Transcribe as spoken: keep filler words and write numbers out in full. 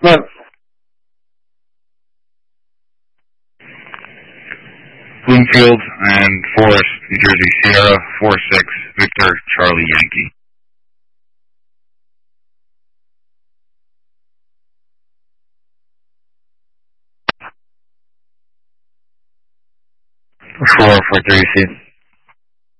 Look. Bloomfield and Forest, New Jersey, Sierra four six Victor Charlie Yankee. four four three C.